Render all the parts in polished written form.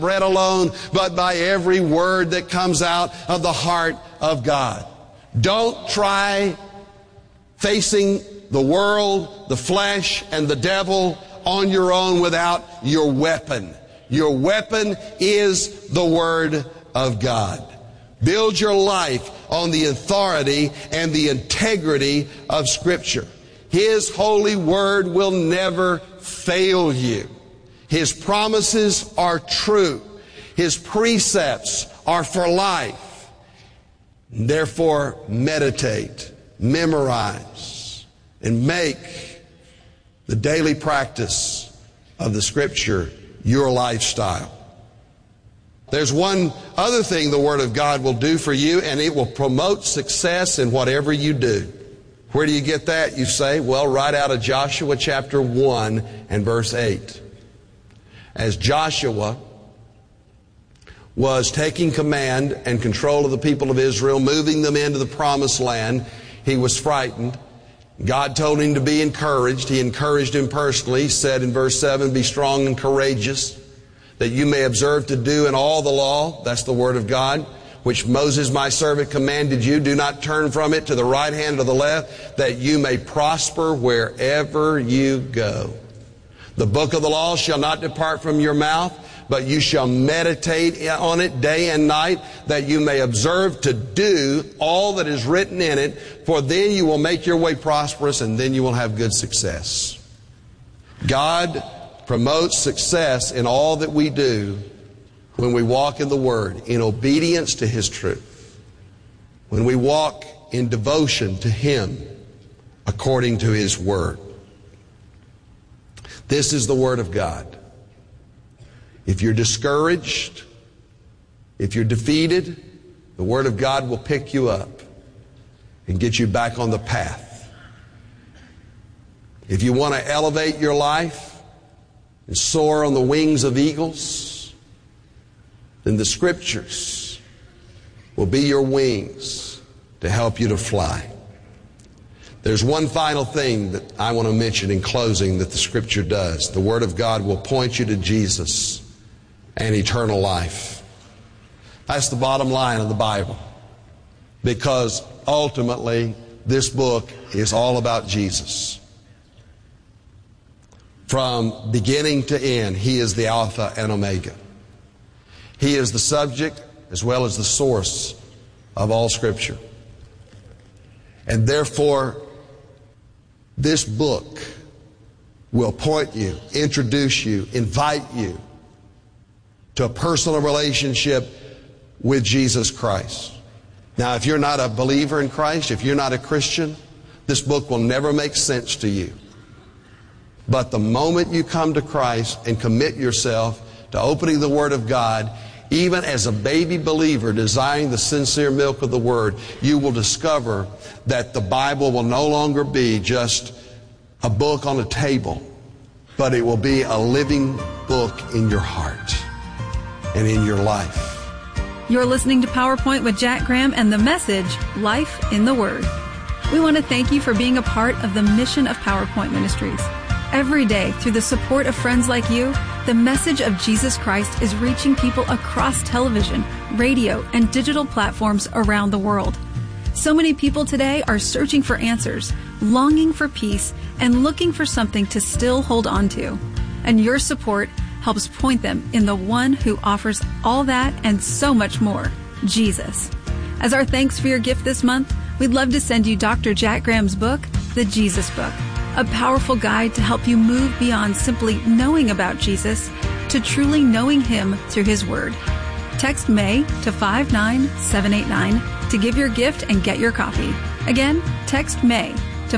bread alone, but by every word that comes out of the heart of God. Don't try facing the world, the flesh, and the devil on your own without your weapon. Your weapon is the Word of God. Build your life on the authority and the integrity of Scripture. His holy Word will never fail you. His promises are true. His precepts are for life. Therefore, meditate, memorize, and make the daily practice of the Scripture your lifestyle. There's one other thing the Word of God will do for you, and it will promote success in whatever you do. Where do you get that, you say? Well, right out of Joshua chapter 1 and verse 8. As Joshua was taking command and control of the people of Israel, moving them into the promised land, he was frightened. God told him to be encouraged. He encouraged him personally. He said in verse 7, be strong and courageous, that you may observe to do in all the law, that's the Word of God, which Moses my servant commanded you. Do not turn from it to the right hand or the left, that you may prosper wherever you go. The book of the law shall not depart from your mouth, but you shall meditate on it day and night, that you may observe to do all that is written in it, for then you will make your way prosperous, and then you will have good success. God promotes success in all that we do when we walk in the Word, in obedience to His truth. When we walk in devotion to Him according to His Word. This is the Word of God. If you're discouraged, if you're defeated, the Word of God will pick you up and get you back on the path. If you want to elevate your life and soar on the wings of eagles, then the Scriptures will be your wings to help you to fly. There's one final thing that I want to mention in closing that the Scripture does. The Word of God will point you to Jesus and eternal life. That's the bottom line of the Bible. Because ultimately, this book is all about Jesus. From beginning to end, He is the Alpha and Omega. He is the subject as well as the source of all Scripture. And therefore, this book will point you, introduce you, invite you to a personal relationship with Jesus Christ. Now, if you're not a believer in Christ, if you're not a Christian, this book will never make sense to you. But the moment you come to Christ and commit yourself to opening the Word of God, even as a baby believer desiring the sincere milk of the Word, you will discover that the Bible will no longer be just a book on a table, but it will be a living book in your heart and in your life. You're listening to PowerPoint with Jack Graham and the message, Life in the Word. We want to thank you for being a part of the mission of PowerPoint Ministries. Every day, through the support of friends like you, the message of Jesus Christ is reaching people across television, radio, and digital platforms around the world. So many people today are searching for answers, longing for peace, and looking for something to still hold on to. And your support helps point them in the one who offers all that and so much more, Jesus. As our thanks for your gift this month, we'd love to send you Dr. Jack Graham's book, The Jesus Book, a powerful guide to help you move beyond simply knowing about Jesus to truly knowing Him through His Word. Text May to 59789 to give your gift and get your copy. Again, text May to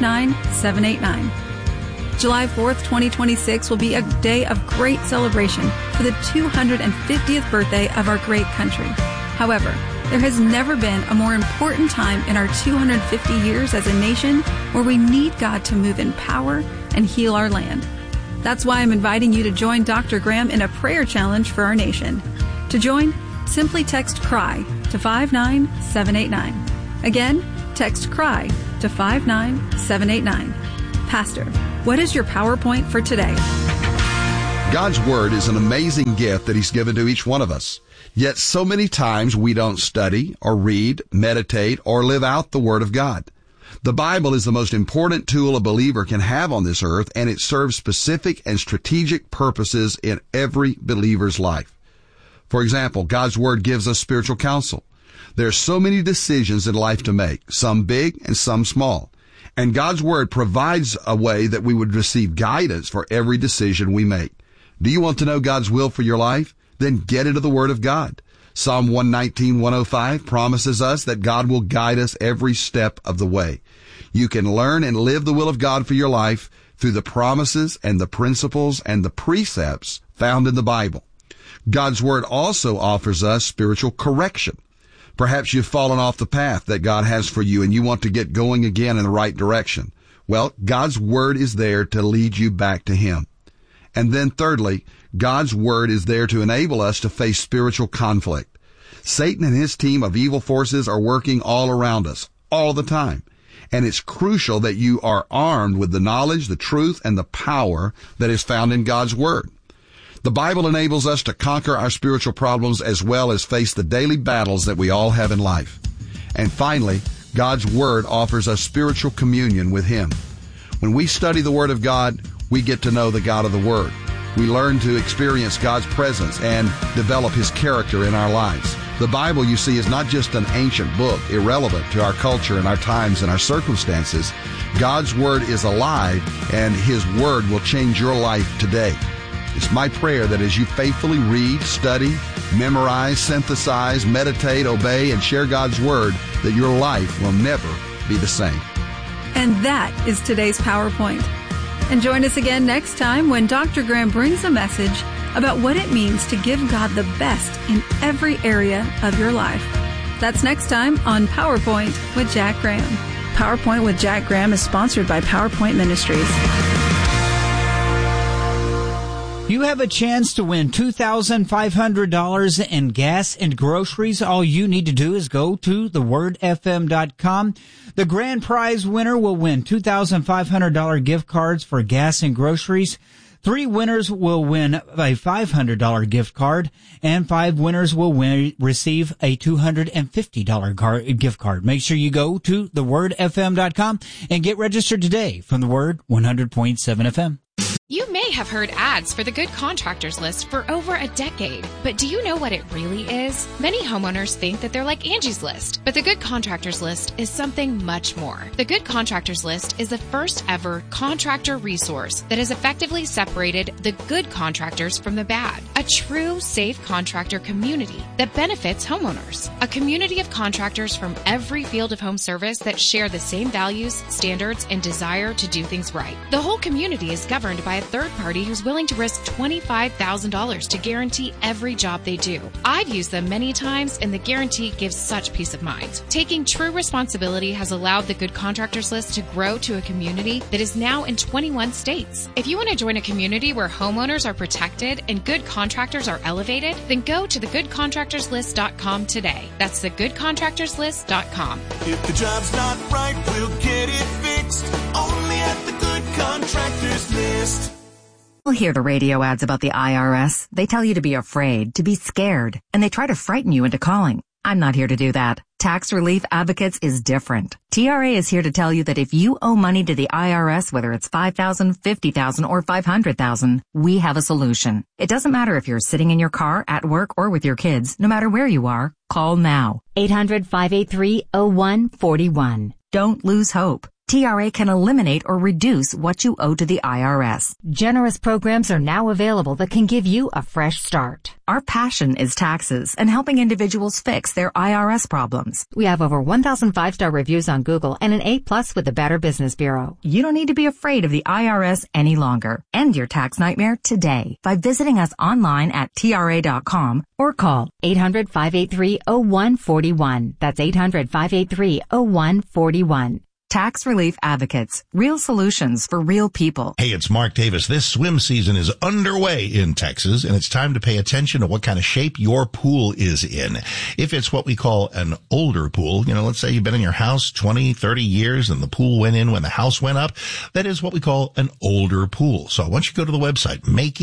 59789. July 4th, 2026 will be a day of great celebration for the 250th birthday of our great country. However, there has never been a more important time in our 250 years as a nation where we need God to move in power and heal our land. That's why I'm inviting you to join Dr. Graham in a prayer challenge for our nation. To join, simply text CRY to 59789. Again, text CRY to 59789. Pastor, what is your PowerPoint for today? God's Word is an amazing gift that He's given to each one of us. Yet so many times we don't study or read, meditate, or live out the Word of God. The Bible is the most important tool a believer can have on this earth, and it serves specific and strategic purposes in every believer's life. For example, God's Word gives us spiritual counsel. There are so many decisions in life to make, some big and some small. And God's Word provides a way that we would receive guidance for every decision we make. Do you want to know God's will for your life? Then get into the Word of God. Psalm 119:105 promises us that God will guide us every step of the way. You can learn and live the will of God for your life through the promises and the principles and the precepts found in the Bible. God's Word also offers us spiritual correction. Perhaps you've fallen off the path that God has for you and you want to get going again in the right direction. Well, God's Word is there to lead you back to Him. And then thirdly, God's Word is there to enable us to face spiritual conflict. Satan and his team of evil forces are working all around us, all the time. And it's crucial that you are armed with the knowledge, the truth, and the power that is found in God's Word. The Bible enables us to conquer our spiritual problems as well as face the daily battles that we all have in life. And finally, God's Word offers us spiritual communion with Him. When we study the Word of God, we get to know the God of the Word. We learn to experience God's presence and develop His character in our lives. The Bible, you see, is not just an ancient book, irrelevant to our culture and our times and our circumstances. God's Word is alive, and His Word will change your life today. It's my prayer that as you faithfully read, study, memorize, synthesize, meditate, obey, and share God's Word, that your life will never be the same. And that is today's PowerPoint. And join us again next time when Dr. Graham brings a message about what it means to give God the best in every area of your life. That's next time on PowerPoint with Jack Graham. PowerPoint with Jack Graham is sponsored by PowerPoint Ministries. You have a chance to win $2,500 in gas and groceries. All you need to do is go to thewordfm.com. The grand prize winner will win $2,500 gift cards for gas and groceries. 3 winners will win a $500 gift card, and 5 winners will receive a $250 gift card. Make sure you go to thewordfm.com and get registered today from The Word 100.7 FM. You may have heard ads for the Good Contractors List for over a decade, but do you know what it really is? Many homeowners think that they're like Angie's List, but the Good Contractors List is something much more. The Good Contractors List is the first ever contractor resource that has effectively separated the good contractors from the bad. A true, safe contractor community that benefits homeowners. A community of contractors from every field of home service that share the same values, standards, and desire to do things right. The whole community is governed by a third party who's willing to risk $25,000 to guarantee every job they do. I've used them many times, and the guarantee gives such peace of mind. Taking true responsibility has allowed the Good Contractors List to grow to a community that is now in 21 states. If you want to join a community where homeowners are protected and good contractors are elevated, then go to thegoodcontractorslist.com today. That's thegoodcontractorslist.com. If the job's not right, we'll get it fixed. Only at the Good Contractors List. You'll hear the radio ads about the IRS. They tell you to be afraid, to be scared, and they try to frighten you into calling. I'm not here to do that. Tax Relief Advocates is different. TRA is here to tell you that if you owe money to the IRS, whether it's $5,000, $50,000, or $500,000, we have a solution. It doesn't matter if you're sitting in your car, at work, or with your kids. No matter where you are, call now. 800-583-0141. Don't lose hope. TRA can eliminate or reduce what you owe to the IRS. Generous programs are now available that can give you a fresh start. Our passion is taxes and helping individuals fix their IRS problems. We have over 1,000 5-star reviews on Google and an A+ with the Better Business Bureau. You don't need to be afraid of the IRS any longer. End your tax nightmare today by visiting us online at TRA.com or call 800-583-0141. That's 800-583-0141. Tax Relief Advocates. Real solutions for real people. Hey, it's Mark Davis. This swim season is underway in Texas, and it's time to pay attention to what kind of shape your pool is in. If it's what we call an older pool, let's say you've been in your house 20, 30 years and the pool went in when the house went up, that is what we call an older pool. So once you go to the website,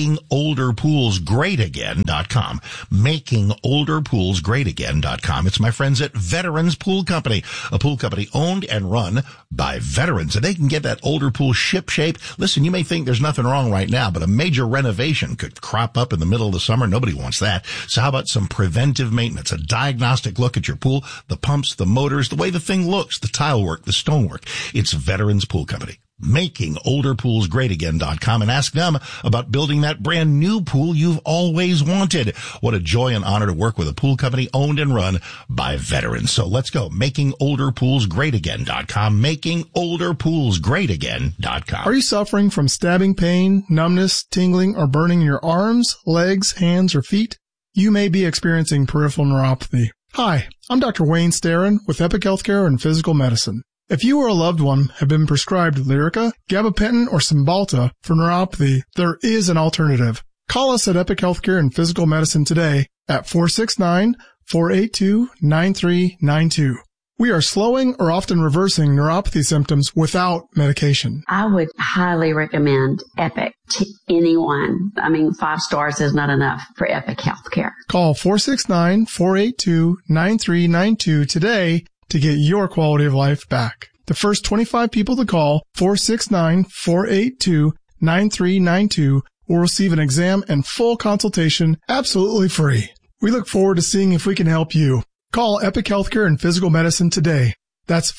makingolderpoolsgreatagain.com, makingolderpoolsgreatagain.com. It's my friends at Veterans Pool Company, a pool company owned and run by veterans, and they can get that older pool ship shape. Listen, you may think there's nothing wrong right now, but a major renovation could crop up in the middle of the summer. Nobody wants that. So how about some preventive maintenance, a diagnostic look at your pool, the pumps, the motors, the way the thing looks, the tile work, the stonework. It's Veterans Pool Company. makingolderpoolsgreatagain.com, and ask them about building that brand new pool you've always wanted. What a joy and honor to work with a pool company owned and run by veterans. So let's go. makingolderpoolsgreatagain.com, makingolderpoolsgreatagain.com. Are you suffering from stabbing pain, numbness, tingling, or burning in your arms, legs, hands, or feet? You may be experiencing peripheral neuropathy. Hi, I'm Dr. Wayne Starrin with Epic Healthcare and Physical Medicine. If you or a loved one have been prescribed Lyrica, gabapentin, or Cymbalta for neuropathy, there is an alternative. Call us at Epic Healthcare and Physical Medicine today at 469-482-9392. We are slowing or often reversing neuropathy symptoms without medication. I would highly recommend Epic to anyone. 5 stars is not enough for Epic Healthcare. Call 469-482-9392 today to get your quality of life back. The first 25 people to call 469-482-9392 will receive an exam and full consultation absolutely free. We look forward to seeing if we can help you. Call Epic Healthcare and Physical Medicine today. That's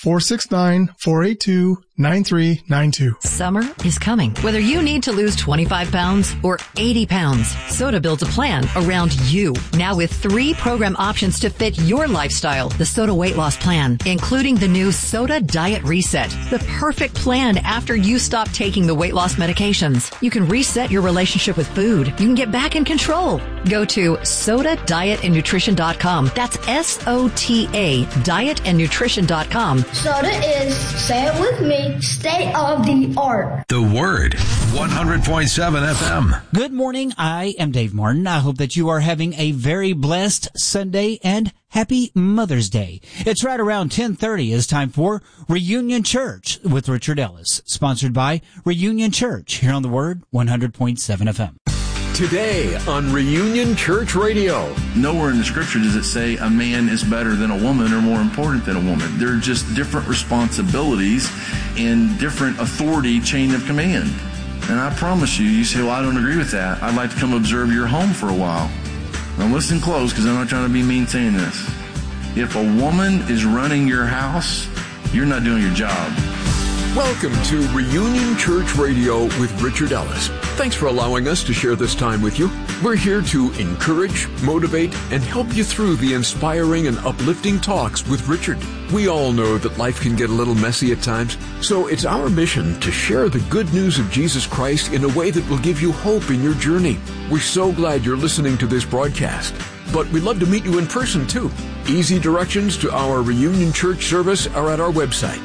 469-482-9392. Summer is coming. Whether you need to lose 25 pounds or 80 pounds, Soda builds a plan around you. Now with 3 program options to fit your lifestyle. The Soda Weight Loss Plan, including the new Soda Diet Reset. The perfect plan after you stop taking the weight loss medications. You can reset your relationship with food. You can get back in control. Go to SodaDietAndNutrition.com. That's SOTA, dietandnutrition.com. Soda is, say it with me, state of the art. The Word, 100.7 FM. Good morning. I am Dave Martin. I hope that you are having a very blessed Sunday and happy Mother's Day. It's right around 10:30. It's time for Reunion Church with Richard Ellis, sponsored by Reunion Church here on The Word, 100.7 FM. Today on Reunion Church Radio. Nowhere in the scripture does it say a man is better than a woman or more important than a woman. They're just different responsibilities and different authority chain of command. And I promise you say, well, I don't agree with that. I'd like to come observe your home for a while. Now listen close, because I'm not trying to be mean saying this. If a woman is running your house, you're not doing your job. Welcome to Reunion Church Radio with Richard Ellis. Thanks for allowing us to share this time with you. We're here to encourage, motivate, and help you through the inspiring and uplifting talks with Richard. We all know that life can get a little messy at times, so it's our mission to share the good news of Jesus Christ in a way that will give you hope in your journey. We're so glad you're listening to this broadcast, but we'd love to meet you in person too. Easy directions to our Reunion Church service are at our website,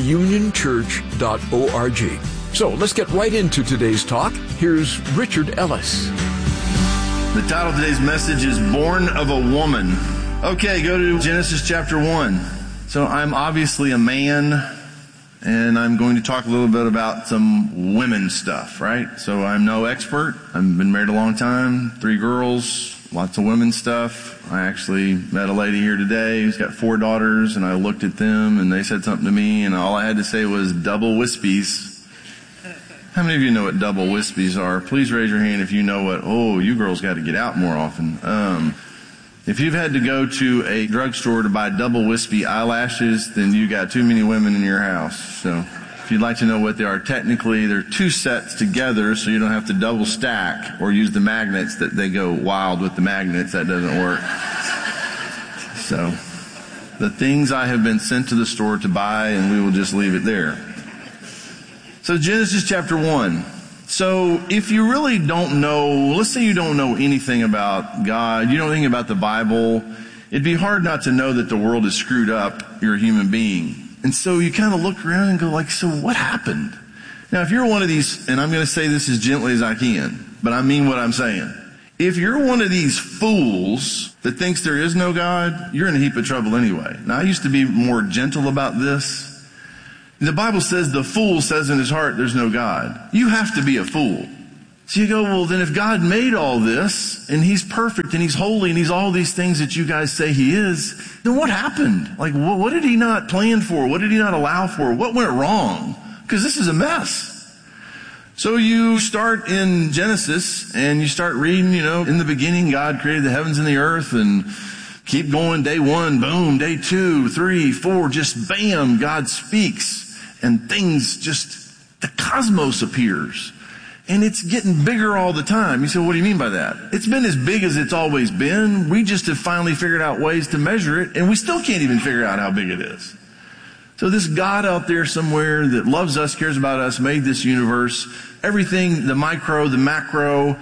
reunionchurch.org. So let's get right into today's talk. Here's Richard Ellis. The title of today's message is Born of a Woman. Okay, go to Genesis chapter 1. So I'm obviously a man, and I'm going to talk a little bit about some women stuff, right? So I'm no expert. I've been married a long time, 3 girls, lots of women stuff. I actually met a lady here today who's got 4 daughters, and I looked at them, and they said something to me, and all I had to say was double wispies. How many of you know what double wispies are? Please raise your hand if you know what, you girls got to get out more often. If you've had to go to a drugstore to buy double wispy eyelashes, then you got too many women in your house. So if you'd like to know what they are, technically they're 2 sets together, so you don't have to double stack or use the magnets that they go wild with the magnets. That doesn't work. So the things I have been sent to the store to buy, and we will just leave it there. So Genesis chapter 1. So if you really don't know, let's say you don't know anything about God, you don't think about the Bible, it'd be hard not to know that the world is screwed up. You're a human being. And so you kind of look around and go like, so what happened? Now, if you're one of these, and I'm going to say this as gently as I can, but I mean what I'm saying. If you're one of these fools that thinks there is no God, you're in a heap of trouble anyway. Now, I used to be more gentle about this. The Bible says the fool says in his heart there's no God. You have to be a fool. So you go, well, then if God made all this, and he's perfect, and he's holy, and he's all these things that you guys say he is, then what happened? Like, what did he not plan for? What did he not allow for? What went wrong? Because this is a mess. So you start in Genesis, and you start reading, in the beginning, God created the heavens and the earth, and keep going, day 1, boom, day 2, 3, 4, just bam, God speaks, and things just, the cosmos appears. And it's getting bigger all the time. You say, what do you mean by that? It's been as big as it's always been. We just have finally figured out ways to measure it, and we still can't even figure out how big it is. So this God out there somewhere that loves us, cares about us, made this universe, everything, the micro, the macro,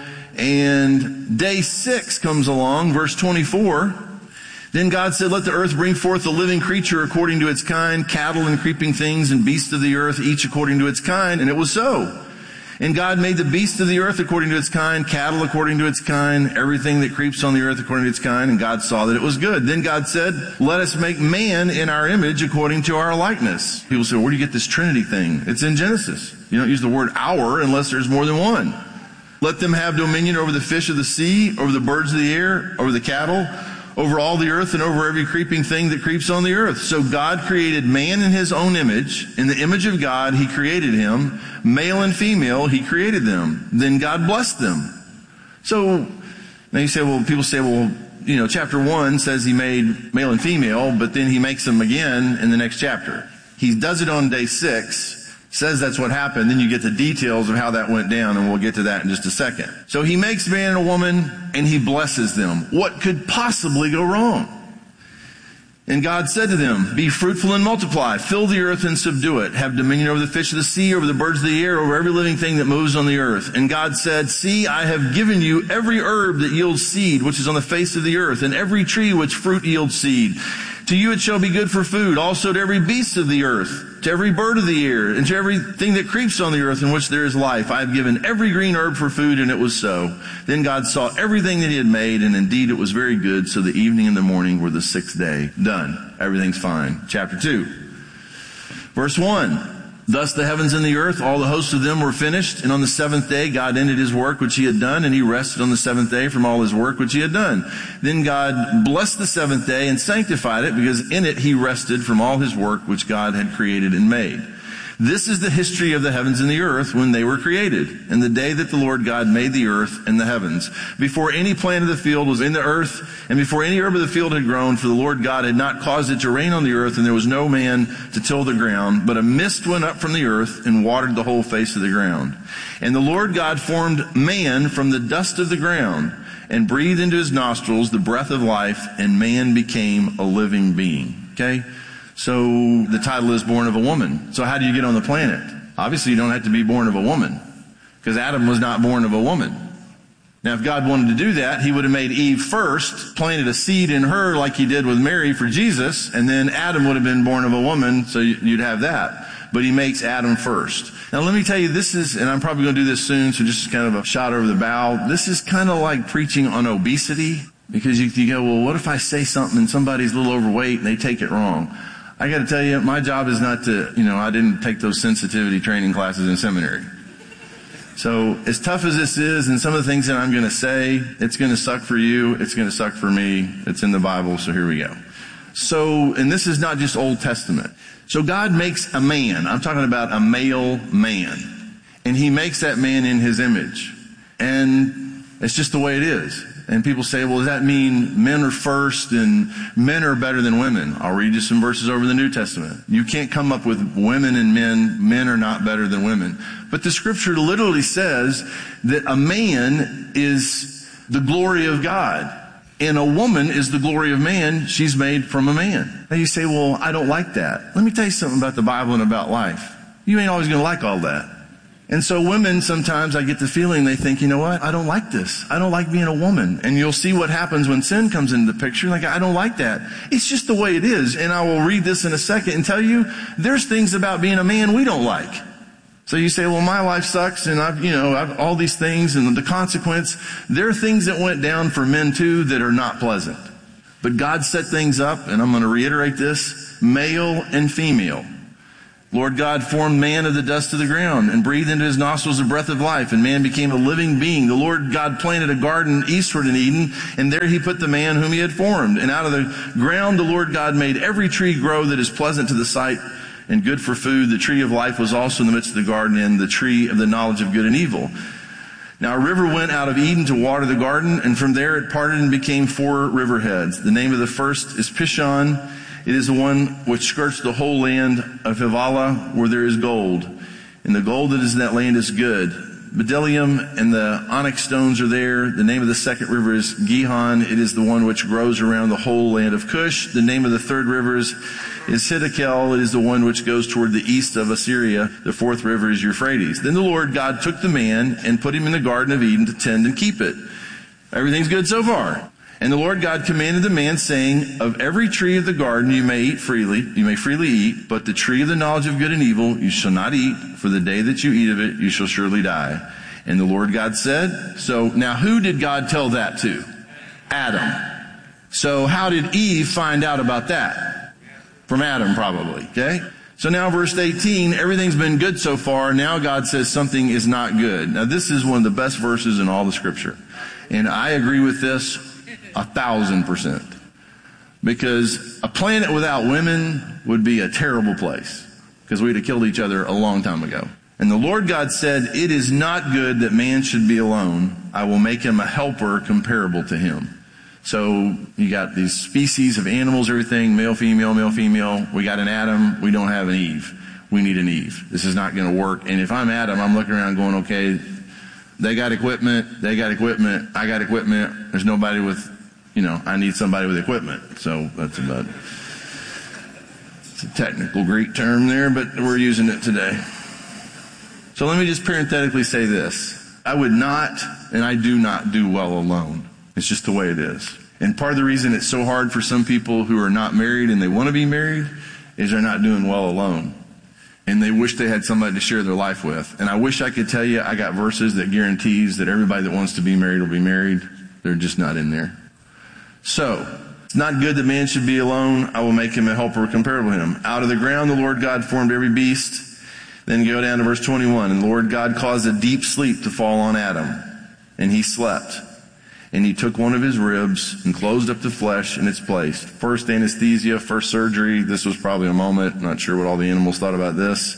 and day 6 comes along, verse 24. Then God said, let the earth bring forth a living creature according to its kind, cattle and creeping things and beasts of the earth, each according to its kind. And it was so. And God made the beasts of the earth according to its kind, cattle according to its kind, everything that creeps on the earth according to its kind. And God saw that it was good. Then God said, let us make man in our image according to our likeness. People say, where do you get this Trinity thing? It's in Genesis. You don't use the word our unless there's more than one. Let them have dominion over the fish of the sea, over the birds of the air, over the cattle, over all the earth, and over every creeping thing that creeps on the earth. So God created man in his own image. In the image of God, he created him. Male and female, he created them. Then God blessed them. So, now you say, people say, chapter 1 says he made male and female, but then he makes them again in the next chapter. He does it on day 6. Says that's what happened, then you get the details of how that went down, and we'll get to that in just a second. So he makes man and a woman, and he blesses them. What could possibly go wrong? And God said to them, be fruitful and multiply, fill the earth and subdue it, have dominion over the fish of the sea, over the birds of the air, over every living thing that moves on the earth. And God said, see, I have given you every herb that yields seed, which is on the face of the earth, and every tree which fruit yields seed. To you it shall be good for food, also to every beast of the earth, to every bird of the air, and to everything that creeps on the earth in which there is life. I have given every green herb for food, and it was so. Then God saw everything that he had made, and indeed it was very good. So the evening and the morning were the 6th day. Done. Everything's fine. Chapter 2. Verse 1. Thus the heavens and the earth, all the hosts of them were finished. And on the 7th day, God ended his work which he had done, and he rested on the 7th day from all his work which he had done. Then God blessed the 7th day and sanctified it, because in it he rested from all his work which God had created and made. This is the history of the heavens and the earth when they were created, and the day that the Lord God made the earth and the heavens. Before any plant of the field was in the earth, and before any herb of the field had grown, for the Lord God had not caused it to rain on the earth, and there was no man to till the ground. But a mist went up from the earth and watered the whole face of the ground. And the Lord God formed man from the dust of the ground, and breathed into his nostrils the breath of life, and man became a living being. Okay? So the title is Born of a Woman. So how do you get on the planet? Obviously you don't have to be born of a woman, because Adam was not born of a woman. Now if God wanted to do that, he would have made Eve first, planted a seed in her like he did with Mary for Jesus, and then Adam would have been born of a woman, so you'd have that. But he makes Adam first. Now let me tell you, this is, and I'm probably going to do this soon, so just kind of a shot over the bow. This is kind of like preaching on obesity, because you go, well, what if I say something and somebody's a little overweight and they take it wrong? I got to tell you, my job is not to, I didn't take those sensitivity training classes in seminary. So as tough as this is, and some of the things that I'm going to say, it's going to suck for you, it's going to suck for me. It's in the Bible, so here we go. So, and this is not just Old Testament. So God makes a man. I'm talking about a male man. And he makes that man in his image. And it's just the way it is. And people say, well, does that mean men are first and men are better than women? I'll read you some verses over the New Testament. You can't come up with women and men. Men are not better than women. But the scripture literally says that a man is the glory of God. And a woman is the glory of man. She's made from a man. Now you say, well, I don't like that. Let me tell you something about the Bible and about life. You ain't always going to like all that. And so women, sometimes I get the feeling they think, you know what? I don't like this. I don't like being a woman. And you'll see what happens when sin comes into the picture. Like, I don't like that. It's just the way it is. And I will read this in a second and tell you, there's things about being a man we don't like. So you say, well, my life sucks and I've all these things and the consequence. There are things that went down for men too that are not pleasant. But God set things up, and I'm going to reiterate this, male and female. Lord God formed man of the dust of the ground and breathed into his nostrils the breath of life, and man became a living being. The Lord God planted a garden eastward in Eden, and there he put the man whom he had formed. And out of the ground the Lord God made every tree grow that is pleasant to the sight and good for food. The tree of life was also in the midst of the garden, and the tree of the knowledge of good and evil. Now a river went out of Eden to water the garden, and from there it parted and became 4 riverheads. The name of the first is Pishon. It is the one which skirts the whole land of Havilah, where there is gold. And the gold that is in that land is good. Bdellium and the onyx stones are there. The name of the second river is Gihon. It is the one which grows around the whole land of Cush. The name of the third river is Hiddekel. It is the one which goes toward the east of Assyria. The fourth river is Euphrates. Then the Lord God took the man and put him in the Garden of Eden to tend and keep it. Everything's good so far. And the Lord God commanded the man, saying, of every tree of the garden you may eat freely, you may freely eat, but the tree of the knowledge of good and evil you shall not eat, for the day that you eat of it you shall surely die. And the Lord God said, so now who did God tell that to? Adam. So how did Eve find out about that? From Adam, probably, okay? So now verse 18, everything's been good so far. Now God says something is not good. Now this is one of the best verses in all the scripture. And I agree with this 1,000%. Because a planet without women would be a terrible place. Because we'd have killed each other a long time ago. And the Lord God said, it is not good that man should be alone. I will make him a helper comparable to him. So you got these species of animals, everything, male, female, male, female. We got an Adam. We don't have an Eve. We need an Eve. This is not going to work. And if I'm Adam, I'm looking around going, okay, they got equipment. I got equipment. There's nobody with, I need somebody with equipment. So that's about it. It's a technical Greek term there, but we're using it today. So let me just parenthetically say this. I would not, and I do not do well alone. It's just the way it is. And part of the reason it's so hard for some people who are not married and they want to be married is they're not doing well alone. And they wish they had somebody to share their life with. And I wish I could tell you I got verses that guarantees that everybody that wants to be married will be married. They're just not in there. So, it's not good that man should be alone. I will make him a helper comparable to him. Out of the ground the Lord God formed every beast. Then go down to verse 21. And the Lord God caused a deep sleep to fall on Adam. And he slept. And he took one of his ribs and closed up the flesh in its place. First anesthesia, first surgery. This was probably a moment. I'm not sure what all the animals thought about this.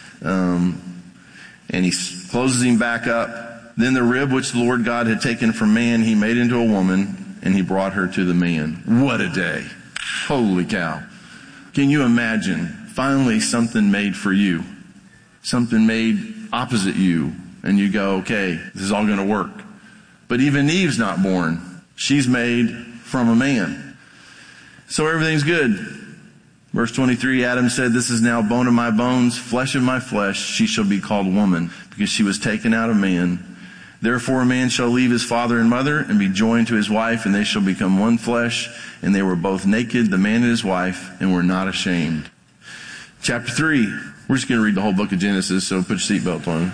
And he closes him back up. Then the rib which the Lord God had taken from man, he made into a woman, and he brought her to the man. What a day. Holy cow. Can you imagine finally something made for you? Something made opposite you. And you go, okay, this is all going to work. But even Eve's not born. She's made from a man. So everything's good. Verse 23, Adam said, this is now bone of my bones, flesh of my flesh. She shall be called woman, because she was taken out of man. Therefore a man shall leave his father and mother and be joined to his wife, and they shall become one flesh. And they were both naked, the man and his wife, and were not ashamed. Chapter 3. We're just going to read the whole book of Genesis, so put your seatbelt on.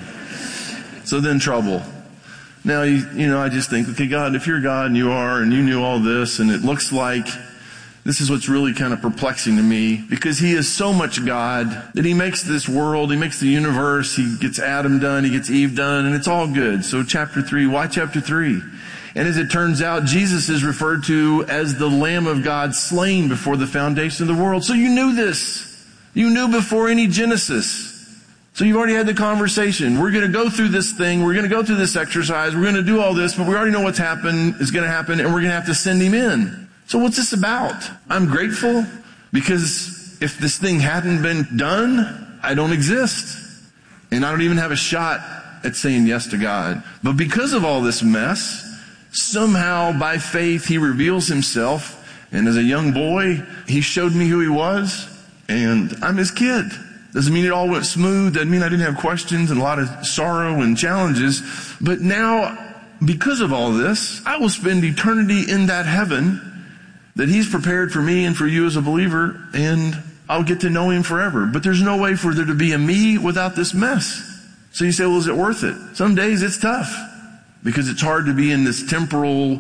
So then trouble. Now, I just think, okay, God, if you're God and you are, and you knew all this, and it looks like this is what's really kind of perplexing to me, because he is so much God that he makes this world, he makes the universe, he gets Adam done, he gets Eve done, and it's all good. So chapter 3, why chapter 3? And as it turns out, Jesus is referred to as the Lamb of God slain before the foundation of the world. So you knew this. You knew before any Genesis. So you've already had the conversation. We're going to go through this thing. We're going to go through this exercise. We're going to do all this, but we already know what's is going to happen, and we're going to have to send him in. So what's this about? I'm grateful because if this thing hadn't been done, I don't exist. And I don't even have a shot at saying yes to God. But because of all this mess, somehow by faith he reveals himself. And as a young boy, he showed me who he was. And I'm his kid. Doesn't mean it all went smooth. Doesn't mean I didn't have questions and a lot of sorrow and challenges. But now, because of all this, I will spend eternity in that heaven that He's prepared for me and for you as a believer, and I'll get to know Him forever. But there's no way for there to be a me without this mess. So you say, well, is it worth it? Some days it's tough because it's hard to be in this temporal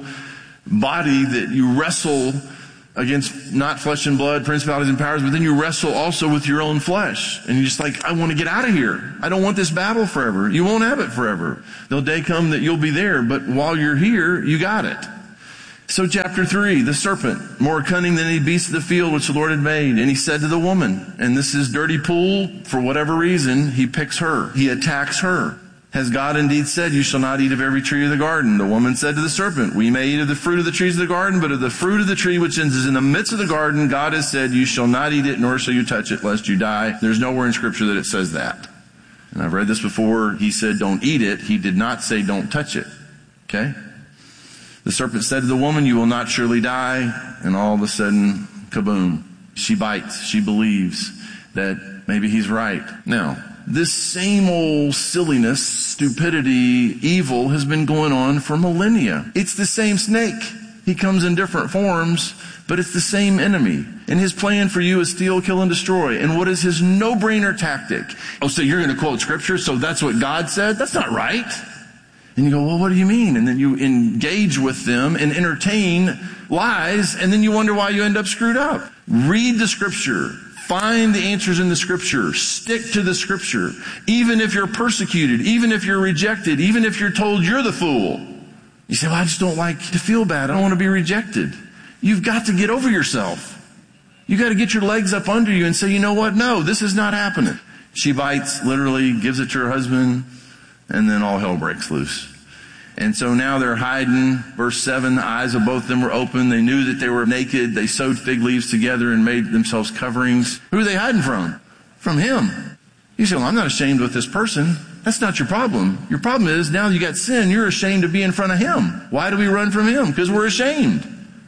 body that you wrestle against not flesh and blood, principalities and powers, but then you wrestle also with your own flesh. And you're just like, I want to get out of here. I don't want this battle forever. You won't have it forever. There'll day come that you'll be there, but while you're here, you got it. So chapter 3, the serpent, more cunning than any beast of the field which the Lord had made. And he said to the woman, and this is dirty pool, for whatever reason, he picks her. He attacks her. Has God indeed said, you shall not eat of every tree of the garden? The woman said to the serpent, we may eat of the fruit of the trees of the garden, but of the fruit of the tree which is in the midst of the garden, God has said, you shall not eat it, nor shall you touch it, lest you die. There's nowhere in Scripture that it says that. And I've read this before. He said, don't eat it. He did not say, don't touch it. Okay? The serpent said to the woman, you will not surely die. And all of a sudden, kaboom. She bites. She believes that maybe he's right. Now, this same old silliness, stupidity, evil has been going on for millennia. It's the same snake. He comes in different forms, but it's the same enemy. And his plan for you is steal, kill, and destroy. And what is his no-brainer tactic? Oh, so you're going to quote Scripture, so that's what God said? That's not right. And you go, well, what do you mean? And then you engage with them and entertain lies, and then you wonder why you end up screwed up. Read the Scripture. Find the answers in the Scripture. Stick to the Scripture. Even if you're persecuted, even if you're rejected, even if you're told you're the fool. You say, well, I just don't like to feel bad. I don't want to be rejected. You've got to get over yourself. You've got to get your legs up under you and say, you know what? No, this is not happening. She bites, literally gives it to her husband, and then all hell breaks loose. And so now they're hiding. Verse 7, the eyes of both of them were open. They knew that they were naked. They sewed fig leaves together and made themselves coverings. Who are they hiding from? From him. You say, well, I'm not ashamed with this person. That's not your problem. Your problem is now you got sin. You're ashamed to be in front of him. Why do we run from him? Because we're ashamed.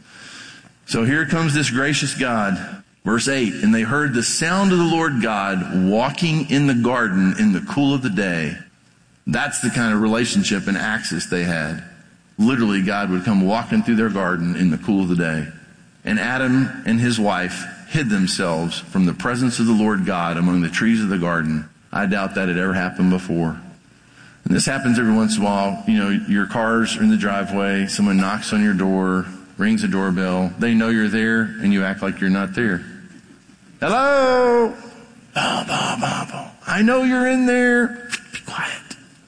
So here comes this gracious God. Verse 8, and they heard the sound of the Lord God walking in the garden in the cool of the day. That's the kind of relationship and access they had. Literally, God would come walking through their garden in the cool of the day. And Adam and his wife hid themselves from the presence of the Lord God among the trees of the garden. I doubt that had ever happened before. And this happens every once in a while. You know, your car's in the driveway, someone knocks on your door, rings a doorbell. They know you're there, and you act like you're not there. Hello? I know you're in there. Be quiet.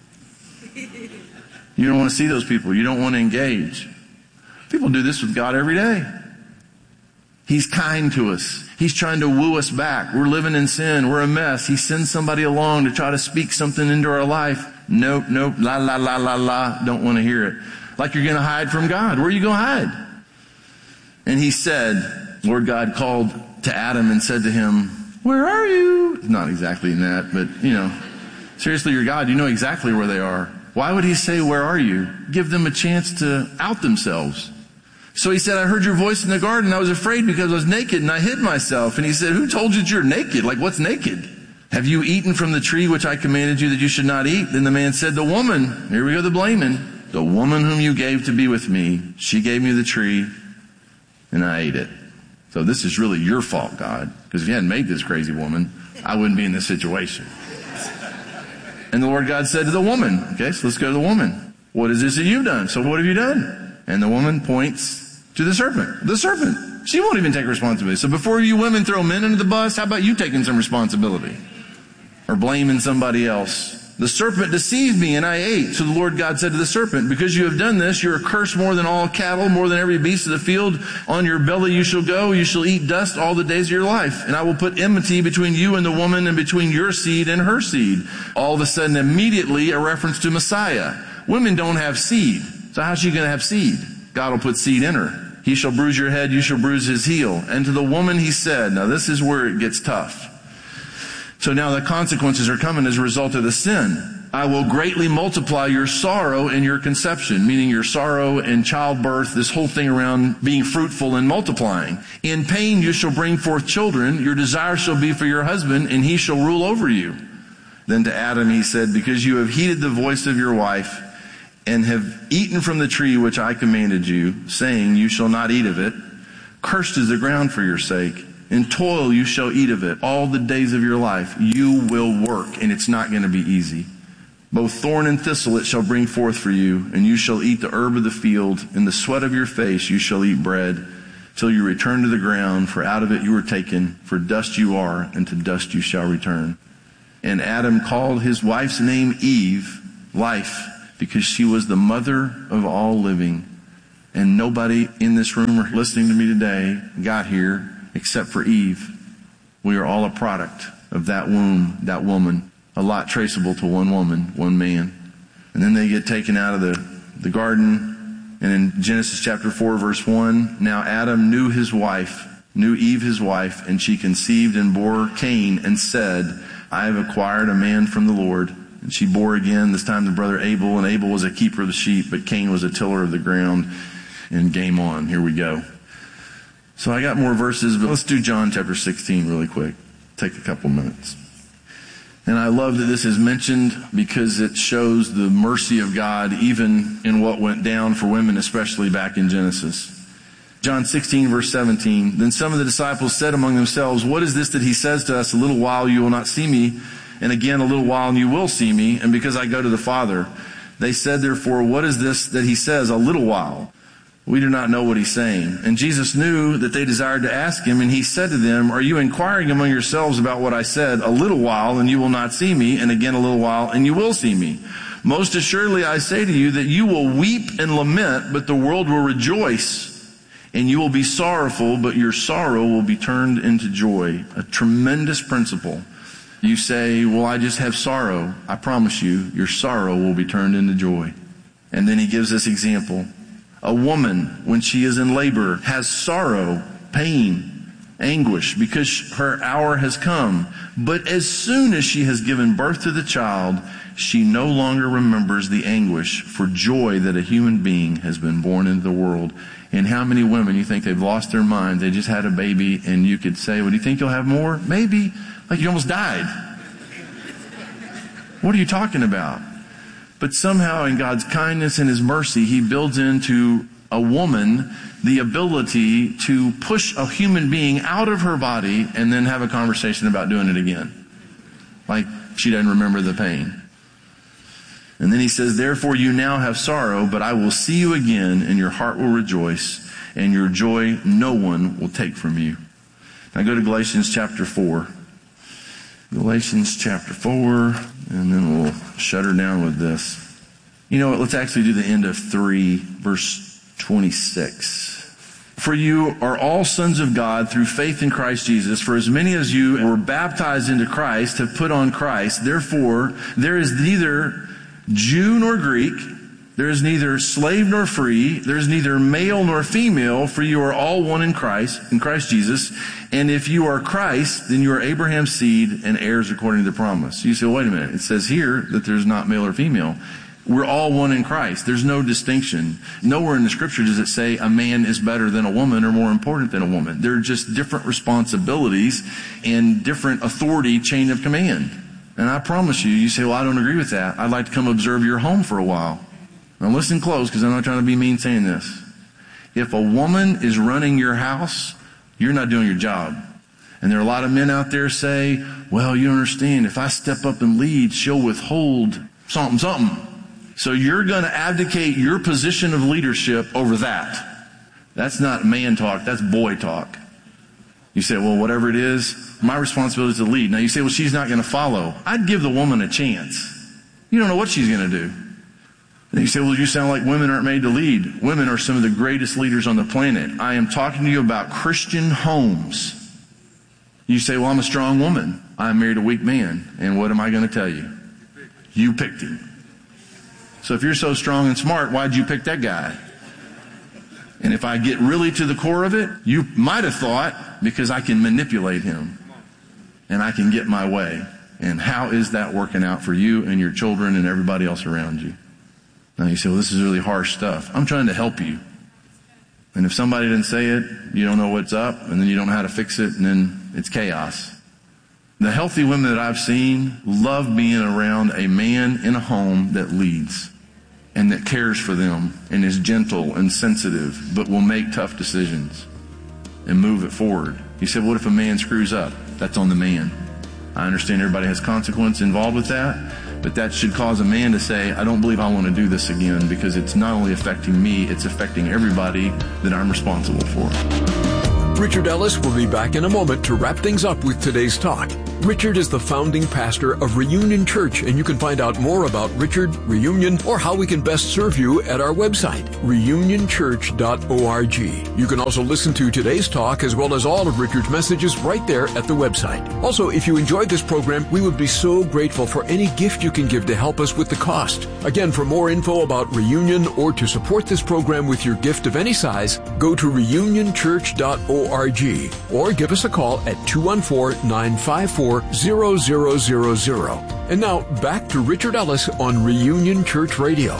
You don't want to see those people. You don't want to engage. People do this with God every day. He's kind to us. He's trying to woo us back. We're living in sin. We're a mess. He sends somebody along to try to speak something into our life. Nope, la, la, la, la, la. Don't want to hear it. Like you're going to hide from God. Where are you going to hide? And he said, Lord God called to Adam and said to him, where are you? Not exactly in that, but you know, seriously, you're God. You know exactly where they are. Why would he say, where are you? Give them a chance to out themselves. So he said, I heard your voice in the garden. I was afraid because I was naked and I hid myself. And he said, who told you that you're naked? Like, what's naked? Have you eaten from the tree which I commanded you that you should not eat? Then the man said, the woman, here we go, the blaming. The woman whom you gave to be with me, she gave me the tree and I ate it. So this is really your fault, God. Because if you hadn't made this crazy woman, I wouldn't be in this situation. And the Lord God said to the woman, okay, so let's go to the woman. What is this that you've done? So what have you done? And the woman points to the serpent. The serpent. She won't even take responsibility. So before you women throw men under the bus, how about you taking some responsibility? Or blaming somebody else? The serpent deceived me and I ate. So the Lord God said to the serpent, because you have done this, you're cursed more than all cattle, more than every beast of the field. On your belly you shall go. You shall eat dust all the days of your life. And I will put enmity between you and the woman and between your seed and her seed. All of a sudden, immediately, a reference to Messiah. Women don't have seed. So how's she going to have seed? God will put seed in her. He shall bruise your head, you shall bruise his heel. And to the woman he said, now this is where it gets tough. So now the consequences are coming as a result of the sin. I will greatly multiply your sorrow and your conception, meaning your sorrow and childbirth, this whole thing around being fruitful and multiplying. In pain you shall bring forth children. Your desire shall be for your husband, and he shall rule over you. Then to Adam he said, because you have heeded the voice of your wife and have eaten from the tree which I commanded you, saying, you shall not eat of it. Cursed is the ground for your sake. In toil you shall eat of it all the days of your life. You will work, and it's not going to be easy. Both thorn and thistle it shall bring forth for you, and you shall eat the herb of the field. In the sweat of your face you shall eat bread, till you return to the ground, for out of it you were taken. For dust you are, and to dust you shall return. And Adam called his wife's name Eve, life, because she was the mother of all living. And nobody in this room or listening to me today got here except for Eve. We are all a product of that womb, that woman. A lot traceable to one woman, one man. And then they get taken out of the garden. And in Genesis chapter 4, verse 1, now Adam knew Eve his wife, and she conceived and bore Cain and said, I have acquired a man from the Lord. And she bore again, this time the brother Abel, and Abel was a keeper of the sheep, but Cain was a tiller of the ground. And game on. Here we go. So I got more verses, but let's do John chapter 16 really quick. Take a couple minutes. And I love that this is mentioned because it shows the mercy of God even in what went down for women, especially back in Genesis. John 16 verse 17, then some of the disciples said among themselves, what is this that he says to us, a little while you will not see me, and again a little while and you will see me, and because I go to the Father. They said therefore, what is this that he says, a little while? We do not know what he's saying. And Jesus knew that they desired to ask him, and he said to them, are you inquiring among yourselves about what I said? A little while, and you will not see me, and again a little while, and you will see me. Most assuredly I say to you that you will weep and lament, but the world will rejoice. And you will be sorrowful, but your sorrow will be turned into joy. A tremendous principle. You say, well, I just have sorrow. I promise you, your sorrow will be turned into joy. And then he gives this example. A woman, when she is in labor, has sorrow, pain, anguish, because her hour has come. But as soon as she has given birth to the child, she no longer remembers the anguish for joy that a human being has been born into the world. And how many women, you think they've lost their mind, they just had a baby, and you could say, well, do you think you'll have more? Maybe. Like you almost died. What are you talking about? But somehow in God's kindness and his mercy, he builds into a woman the ability to push a human being out of her body and then have a conversation about doing it again. Like she doesn't remember the pain. And then he says, therefore you now have sorrow, but I will see you again, and your heart will rejoice, and your joy no one will take from you. Now go to Galatians chapter 4. Galatians chapter 4, and then we'll shut her down with this. You know what? Let's actually do the end of 3, verse 26. For you are all sons of God through faith in Christ Jesus. For as many as you were baptized into Christ have put on Christ. Therefore, there is neither Jew nor Greek, there is neither slave nor free, there is neither male nor female, for you are all one in Christ Jesus. And if you are Christ, then you are Abraham's seed and heirs according to the promise. You say, well, wait a minute. It says here that there's not male or female. We're all one in Christ. There's no distinction. Nowhere in the scripture does it say a man is better than a woman or more important than a woman. They're just different responsibilities and different authority chain of command. And I promise you, you say, well, I don't agree with that. I'd like to come observe your home for a while. Now listen close, because I'm not trying to be mean saying this. If a woman is running your house, you're not doing your job. And there are a lot of men out there say, well, you don't understand. If I step up and lead, she'll withhold something. So you're going to abdicate your position of leadership over that. That's not man talk. That's boy talk. You say, well, whatever it is, my responsibility is to lead. Now you say, well, she's not going to follow. I'd give the woman a chance. You don't know what she's going to do. And you say, well, you sound like women aren't made to lead. Women are some of the greatest leaders on the planet. I am talking to you about Christian homes. You say, well, I'm a strong woman. I'm married to a weak man. And what am I going to tell you? You picked him. So if you're so strong and smart, why'd you pick that guy? And if I get really to the core of it, you might have thought, because I can manipulate him and I can get my way. And how is that working out for you and your children and everybody else around you? Now you say, well, this is really harsh stuff. I'm trying to help you. And if somebody didn't say it, you don't know what's up, and then you don't know how to fix it, and then it's chaos. The healthy women that I've seen love being around a man in a home that leads and that cares for them and is gentle and sensitive, but will make tough decisions and move it forward. You said, what if a man screws up? That's on the man. I understand everybody has consequence involved with that, but that should cause a man to say, I don't believe I want to do this again, because it's not only affecting me, it's affecting everybody that I'm responsible for. Richard Ellis will be back in a moment to wrap things up with today's talk. Richard is the founding pastor of Reunion Church, and you can find out more about Richard, Reunion, or how we can best serve you at our website, reunionchurch.org. You can also listen to today's talk as well as all of Richard's messages right there at the website. Also, if you enjoyed this program, we would be so grateful for any gift you can give to help us with the cost. Again, for more info about Reunion or to support this program with your gift of any size, go to reunionchurch.org or give us a call at 214-954-0000. And now, back to Richard Ellis on Reunion Church Radio.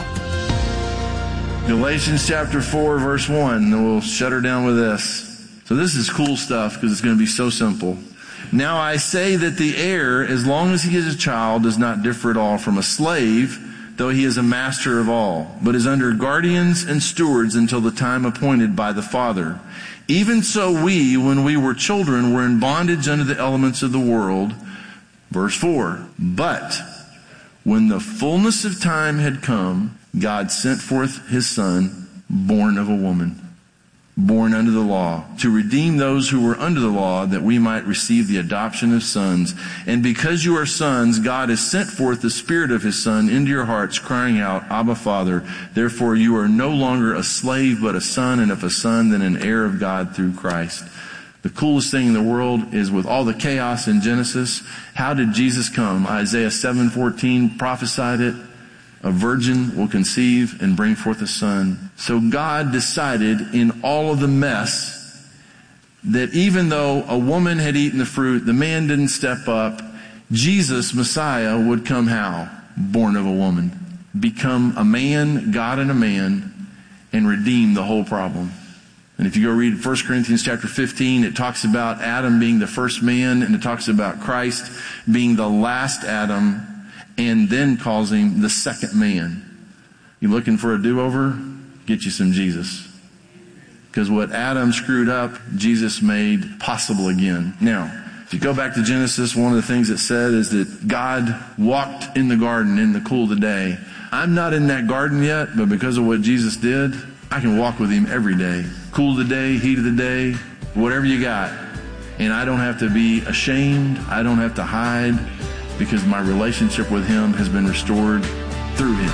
Galatians chapter 4, verse 1, and we'll shut her down with this. So this is cool stuff because it's going to be so simple. Now I say that the heir, as long as he is a child, does not differ at all from a slave, though he is a master of all, but is under guardians and stewards until the time appointed by the Father. Even so we, when we were children, were in bondage under the elements of the world. Verse 4, but when the fullness of time had come, God sent forth his Son, born of a woman, born under the law, to redeem those who were under the law, that we might receive the adoption of sons. And because you are sons, God has sent forth the Spirit of his Son into your hearts, crying out, Abba, Father. Therefore you are no longer a slave, but a son, and if a son, then an heir of God through Christ. The coolest thing in the world is, with all the chaos in Genesis, how did Jesus come? Isaiah 7:14 prophesied it. A virgin will conceive and bring forth a son. So God decided in all of the mess that even though a woman had eaten the fruit, the man didn't step up, Jesus, Messiah, would come how? Born of a woman. Become a man, God and a man, and redeem the whole problem. And if you go read 1 Corinthians chapter 15, it talks about Adam being the first man, and it talks about Christ being the last Adam, and then calls him the second man. You looking for a do-over? Get you some Jesus. Because what Adam screwed up, Jesus made possible again. Now, if you go back to Genesis, one of the things it said is that God walked in the garden in the cool of the day. I'm not in that garden yet, but because of what Jesus did, I can walk with him every day. Cool of the day, heat of the day, whatever you got. And I don't have to be ashamed. I don't have to hide, because my relationship with him has been restored through him.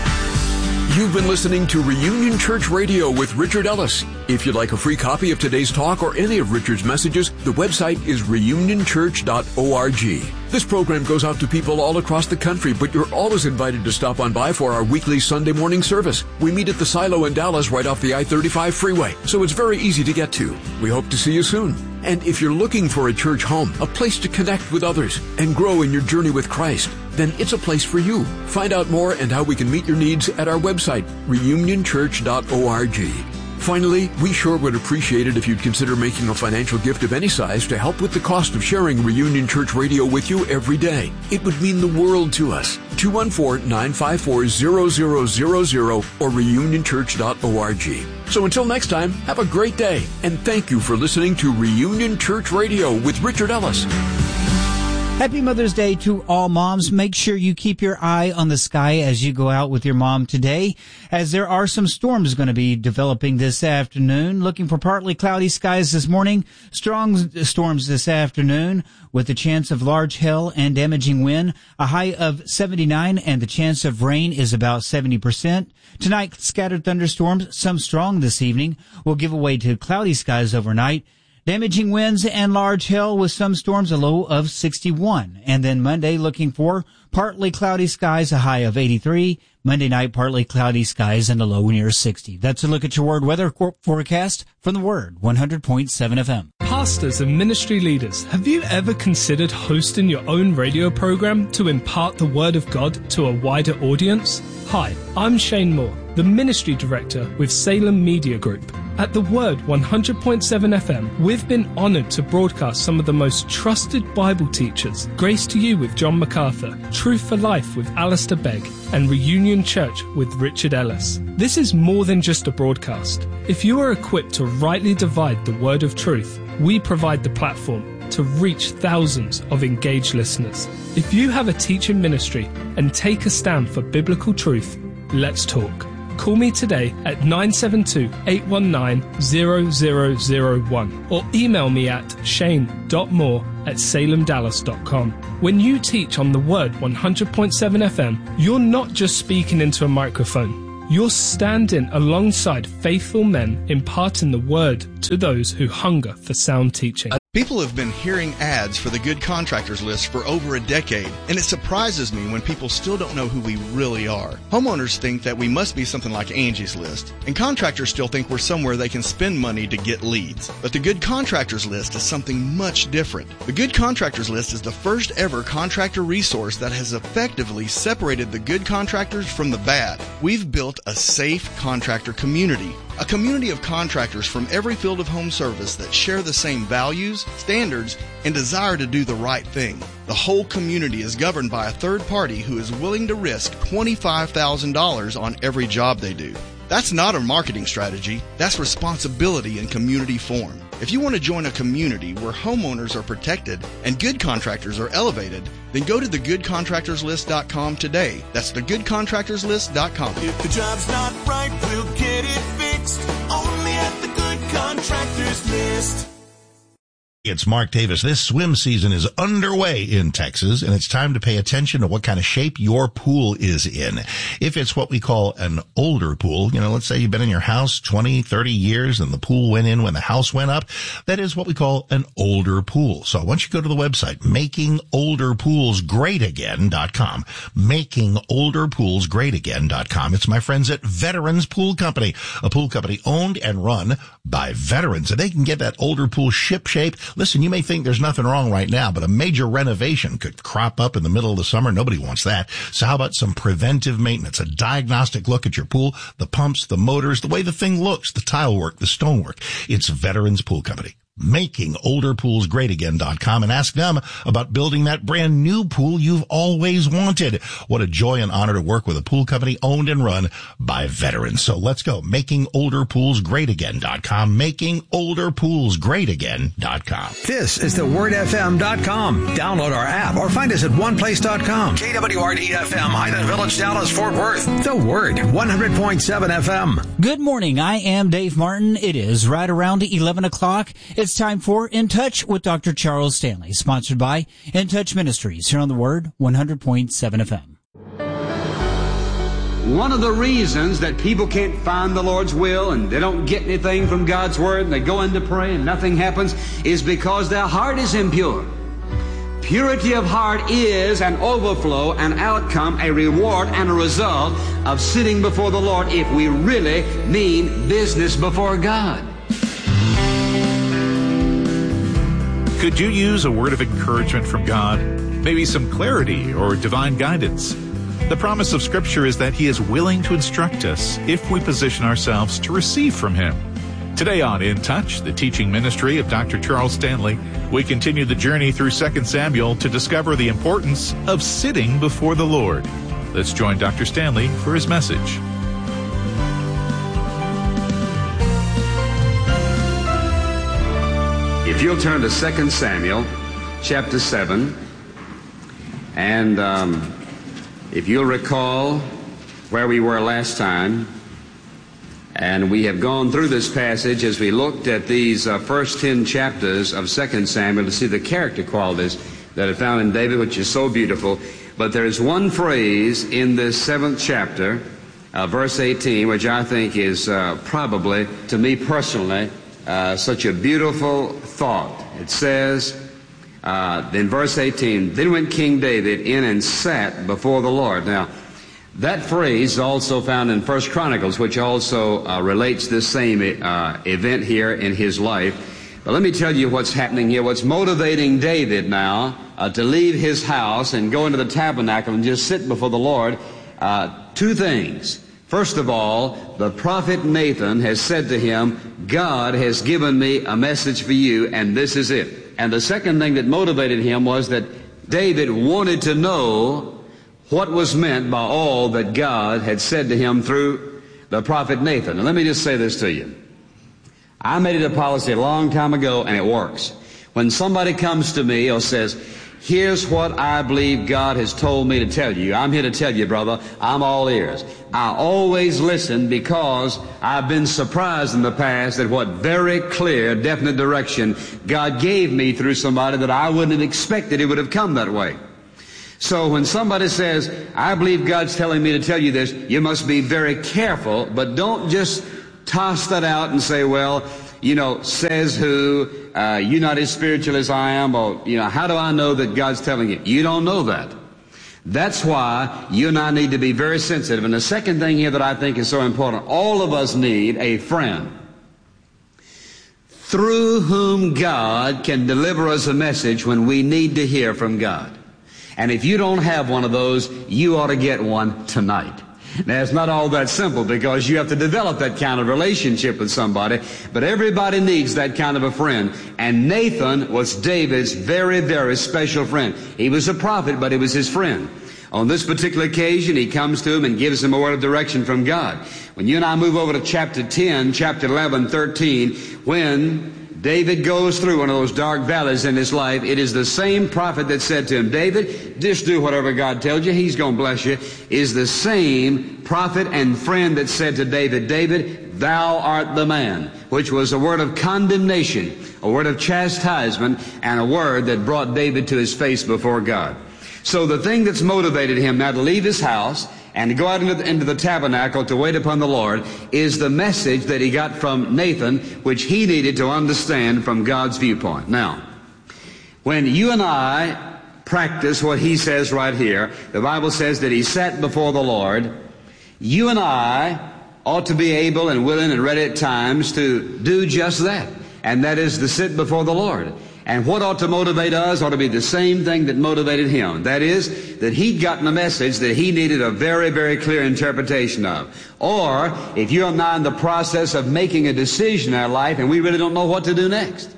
You've been listening to Reunion Church Radio with Richard Ellis. If you'd like a free copy of today's talk or any of Richard's messages, the website is reunionchurch.org. This program goes out to people all across the country, but you're always invited to stop on by for our weekly Sunday morning service. We meet at the Silo in Dallas right off the I-35 freeway, so it's very easy to get to. We hope to see you soon. And if you're looking for a church home, a place to connect with others and grow in your journey with Christ, then it's a place for you. Find out more and how we can meet your needs at our website, reunionchurch.org. Finally, we sure would appreciate it if you'd consider making a financial gift of any size to help with the cost of sharing Reunion Church Radio with you every day. It would mean the world to us. 214-954-0000 or reunionchurch.org. So until next time, have a great day, and thank you for listening to Reunion Church Radio with Richard Ellis. Happy Mother's Day to all moms. Make sure you keep your eye on the sky as you go out with your mom today, as there are some storms going to be developing this afternoon. Looking for partly cloudy skies this morning, strong storms this afternoon with a chance of large hail and damaging wind, a high of 79, and the chance of rain is about 70%. Tonight, scattered thunderstorms, some strong this evening, will give way to cloudy skies overnight. Damaging winds and large hail with some storms, a low of 61. And then Monday, looking for partly cloudy skies, a high of 83. Monday night, partly cloudy skies and a low near 60. That's a look at your Word weather forecast from the Word, 100.7 FM. Pastors and ministry leaders, have you ever considered hosting your own radio program to impart the Word of God to a wider audience? Hi, I'm Shane Moore, the Ministry Director with Salem Media Group. At The Word 100.7 FM, we've been honored to broadcast some of the most trusted Bible teachers, Grace to You with John MacArthur, Truth for Life with Alistair Begg, and Reunion Church with Richard Ellis. This is more than just a broadcast. If you are equipped to rightly divide the word of truth, we provide the platform to reach thousands of engaged listeners. If you have a teaching ministry and take a stand for biblical truth, let's talk. Call me today at 972-819-0001 or email me at shane.moore@salemdallas.com. When you teach on the Word 100.7 FM, you're not just speaking into a microphone. You're standing alongside faithful men imparting the Word to those who hunger for sound teaching. People have been hearing ads for the Good Contractors List for over a decade, and it surprises me when people still don't know who we really are. Homeowners think that we must be something like Angie's List, and contractors still think we're somewhere they can spend money to get leads. But the Good Contractors List is something much different. The Good Contractors List is the first ever contractor resource that has effectively separated the good contractors from the bad. We've built a safe contractor community. A community of contractors from every field of home service that share the same values, standards, and desire to do the right thing. The whole community is governed by a third party who is willing to risk $25,000 on every job they do. That's not a marketing strategy. That's responsibility in community form. If you want to join a community where homeowners are protected and good contractors are elevated, then go to thegoodcontractorslist.com today. That's thegoodcontractorslist.com. If the job's not right, we'll get it fixed. Only at the Good Contractors List. It's Mark Davis. This swim season is underway in Texas, and it's time to pay attention to what kind of shape your pool is in. If it's what we call an older pool, let's say you've been in your house 20, 30 years and the pool went in when the house went up, that is what we call an older pool. So once you go to the website, makingolderpoolsgreatagain.com, makingolderpoolsgreatagain.com. It's my friends at Veterans Pool Company, a pool company owned and run by veterans, and they can get that older pool ship-shape. Listen, you may think there's nothing wrong right now, but a major renovation could crop up in the middle of the summer. Nobody wants that. So how about some preventive maintenance, a diagnostic look at your pool, the pumps, the motors, the way the thing looks, the tile work, the stonework. It's Veterans Pool Company. makingolderpoolsgreatagain.com, and ask them about building that brand new pool you've always wanted. What a joy and honor to work with a pool company owned and run by veterans. So let's go. makingolderpoolsgreatagain.com, makingolderpoolsgreatagain.com. This is thewordfm.com. Download our app or find us at oneplace.com. KWRD-FM, Highland Village, Dallas, Fort Worth. The Word, 100.7 FM. Good morning. I am Dave Martin. It is right around 11 o'clock. It's time for In Touch with Dr. Charles Stanley, sponsored by In Touch Ministries, here on the Word, 100.7 FM. One of the reasons that people can't find the Lord's will and they don't get anything from God's Word and they go in to pray and nothing happens is because their heart is impure. Purity of heart is an overflow, an outcome, a reward, and a result of sitting before the Lord if we really mean business before God. Could you use a word of encouragement from God? Maybe some clarity or divine guidance? The promise of Scripture is that He is willing to instruct us if we position ourselves to receive from Him. Today on In Touch, the teaching ministry of Dr. Charles Stanley, we continue the journey through 2 Samuel to discover the importance of sitting before the Lord. Let's join Dr. Stanley for his message. If you'll turn to 2 Samuel, chapter 7, and if you'll recall where we were last time, and we have gone through this passage as we looked at these first 10 chapters of 2 Samuel to see the character qualities that are found in David, which is so beautiful. But there is one phrase in this 7th chapter, verse 18, which I think is probably, to me personally, such a beautiful thought. It says, in verse 18, "Then went King David in and sat before the Lord." Now, that phrase is also found in 1 Chronicles, which also relates this same event here in his life. But let me tell you what's happening here, what's motivating David now to leave his house and go into the tabernacle and just sit before the Lord. Two things. First of all, the prophet Nathan has said to him, God has given me a message for you, and this is it. And the second thing that motivated him was that David wanted to know what was meant by all that God had said to him through the prophet Nathan. And let me just say this to you. I made it a policy a long time ago, and it works. When somebody comes to me or says, here's what I believe God has told me to tell you, I'm here to tell you, brother, I'm all ears. I always listen because I've been surprised in the past at what very clear, definite direction God gave me through somebody that I wouldn't have expected it would have come that way. So when somebody says, I believe God's telling me to tell you this, you must be very careful, but don't just toss that out and say, well, you know, says who, you're not as spiritual as I am, or, you know, how do I know that God's telling you? You don't know that. That's why you and I need to be very sensitive. And the second thing here that I think is so important, all of us need a friend through whom God can deliver us a message when we need to hear from God. And if you don't have one of those, you ought to get one tonight. Now, it's not all that simple because you have to develop that kind of relationship with somebody, but everybody needs that kind of a friend. And Nathan was David's very, very special friend. He was a prophet, but he was his friend. On this particular occasion, he comes to him and gives him a word of direction from God. When you and I move over to chapter 10, chapter 11, 13, when David goes through one of those dark valleys in his life, it is the same prophet that said to him, David, just do whatever God tells you, he's going to bless you, is the same prophet and friend that said to David, David, thou art the man, which was a word of condemnation, a word of chastisement, and a word that brought David to his face before God. So the thing that's motivated him now to leave his house and to go out into the tabernacle to wait upon the Lord is the message that he got from Nathan, which he needed to understand from God's viewpoint. Now, when you and I practice what he says right here, the Bible says that he sat before the Lord. You and I ought to be able and willing and ready at times to do just that, and that is to sit before the Lord. And what ought to motivate us ought to be the same thing that motivated him. That is, that he'd gotten a message that he needed a very, very clear interpretation of. Or, if you're now in the process of making a decision in our life and we really don't know what to do next.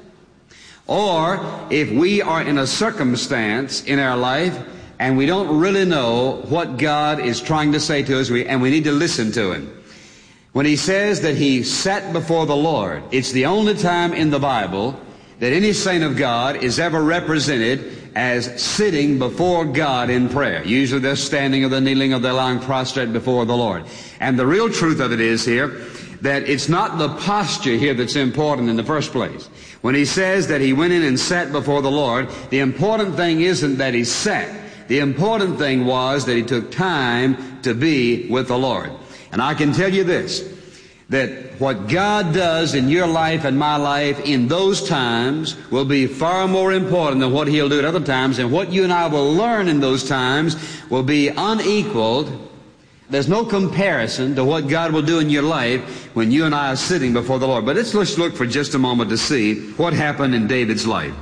Or, if we are in a circumstance in our life and we don't really know what God is trying to say to us and we need to listen to him. When he says that he sat before the Lord, it's the only time in the Bible that any saint of God is ever represented as sitting before God in prayer. Usually they're standing or they're kneeling or they're lying prostrate before the Lord. And the real truth of it is here that it's not the posture here that's important in the first place. When he says that he went in and sat before the Lord, the important thing isn't that he sat. The important thing was that he took time to be with the Lord. And I can tell you this, that what God does in your life and my life in those times will be far more important than what he'll do at other times, and what you and I will learn in those times will be unequaled. There's no comparison to what God will do in your life when you and I are sitting before the Lord. But let's look for just a moment to see what happened in David's life.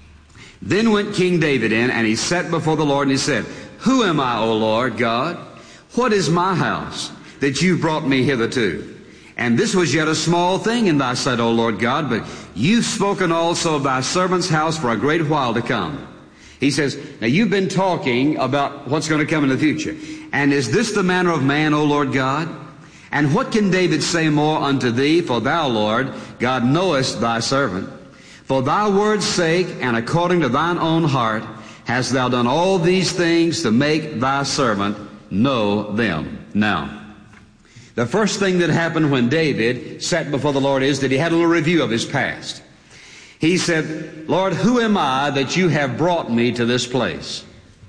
Then went King David in, and he sat before the Lord, and he said, Who am I, O Lord God? What is my house that you've brought me hitherto? And this was yet a small thing in thy sight, O Lord God, but you've spoken also of thy servant's house for a great while to come. He says, now you've been talking about what's going to come in the future. And is this the manner of man, O Lord God? And what can David say more unto thee? For thou, Lord, God, knowest thy servant. For thy word's sake, and according to thine own heart, hast thou done all these things to make thy servant know them. Now, the first thing that happened when David sat before the Lord is that he had a little review of his past. He said, Lord, who am I that you have brought me to this place?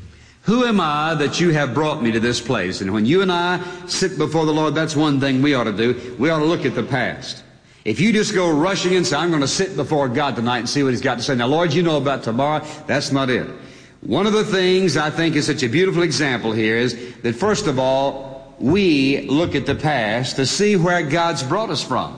Who am I that you have brought me to this place? And when you and I sit before the Lord, that's one thing we ought to do. We ought to look at the past. If you just go rushing and say, I'm going to sit before God tonight and see what he's got to say. Now, Lord, you know about tomorrow. That's not it. One of the things I think is such a beautiful example here is that, first of all, we look at the past to see where God's brought us from.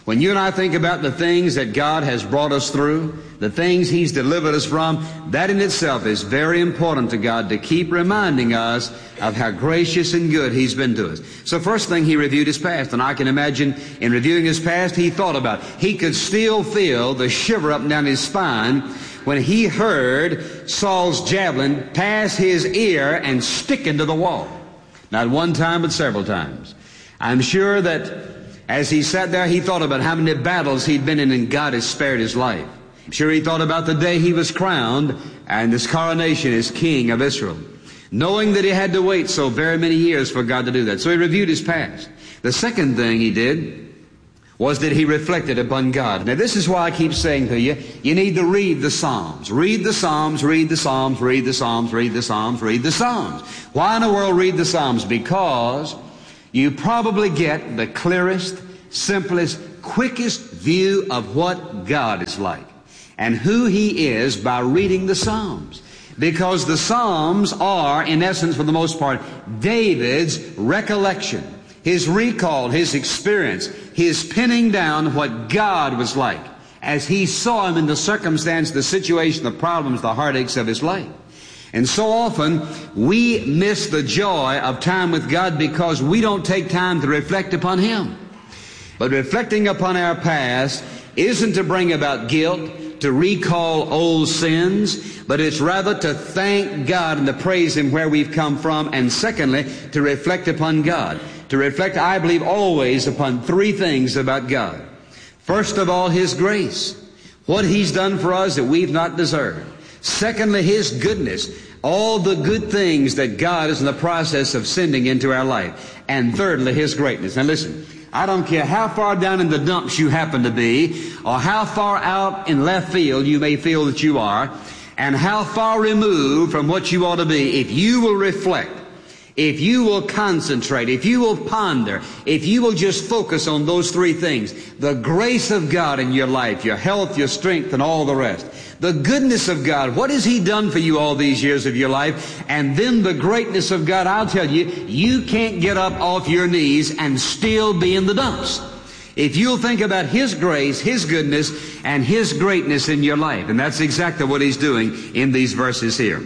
When you and I think about the things that God has brought us through, the things He's delivered us from, that in itself is very important to God to keep reminding us of how gracious and good He's been to us. So first thing, He reviewed His past. And I can imagine in reviewing His past, He thought about it. He could still feel the shiver up and down His spine when He heard Saul's javelin pass His ear and stick into the wall. Not one time, but several times. I'm sure that as he sat there, he thought about how many battles he'd been in and God has spared his life. I'm sure he thought about the day he was crowned and his coronation as king of Israel, knowing that he had to wait so very many years for God to do that. So he reviewed his past. The second thing he did was that he reflected upon God. Now this is why I keep saying to you, you need to read the Psalms. Read the Psalms, read the Psalms, read the Psalms, read the Psalms, read the Psalms. Why in the world read the Psalms? Because you probably get the clearest, simplest, quickest view of what God is like and who He is by reading the Psalms. Because the Psalms are, in essence, for the most part, David's recollection, his recall, his experience, his pinning down what God was like as he saw Him in the circumstance, the situation, the problems, the heartaches of his life. And so often we miss the joy of time with God because we don't take time to reflect upon Him. But reflecting upon our past isn't to bring about guilt, to recall old sins, but it's rather to thank God and to praise Him where we've come from. And secondly, to reflect upon God. To reflect, I believe, always upon three things about God. First of all, His grace. What He's done for us that we've not deserved. Secondly, His goodness. All the good things that God is in the process of sending into our life. And thirdly, His greatness. Now listen, I don't care how far down in the dumps you happen to be, or how far out in left field you may feel that you are, and how far removed from what you ought to be, if you will reflect, if you will concentrate, if you will ponder, if you will just focus on those three things, the grace of God in your life, your health, your strength, and all the rest. The goodness of God, what has He done for you all these years of your life? And then the greatness of God, I'll tell you, you can't get up off your knees and still be in the dumps. If you'll think about His grace, His goodness, and His greatness in your life. And that's exactly what He's doing in these verses here.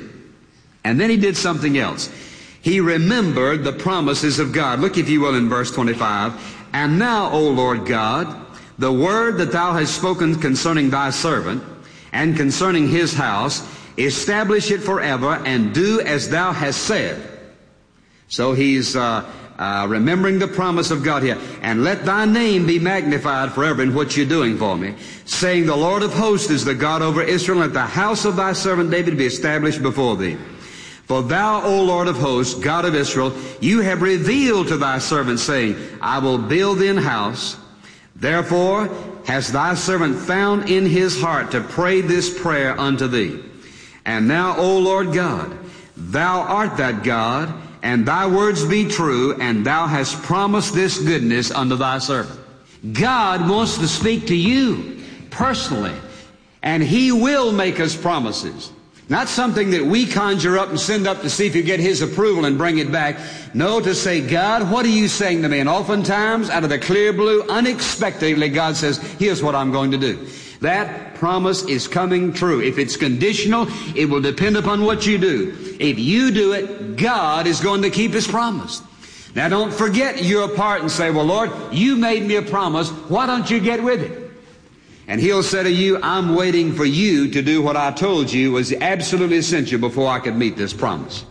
And then He did something else. He remembered the promises of God. Look, if you will, in verse 25. And now, O Lord God, the word that Thou hast spoken concerning Thy servant, and concerning his house, establish it forever, and do as Thou hast said. So he's remembering the promise of God here. And let Thy name be magnified forever in what you're doing for me, saying, the Lord of hosts is the God over Israel, and let the house of Thy servant David be established before Thee. For Thou, O Lord of hosts, God of Israel, You have revealed to Thy servant, saying, I will build Thee an house. Therefore has Thy servant found in his heart to pray this prayer unto Thee. And now, O Lord God, Thou art that God, and Thy words be true, and Thou hast promised this goodness unto Thy servant. God wants to speak to you personally, and He will make us promises. Not something that we conjure up and send up to see if you get His approval and bring it back. No, to say, God, what are You saying to me? And oftentimes, out of the clear blue, unexpectedly, God says, here's what I'm going to do. That promise is coming true. If it's conditional, it will depend upon what you do. If you do it, God is going to keep His promise. Now don't forget your part and say, well, Lord, You made me a promise. Why don't you get with it? And He'll say to you, I'm waiting for you to do what I told you was absolutely essential before I could meet this promise.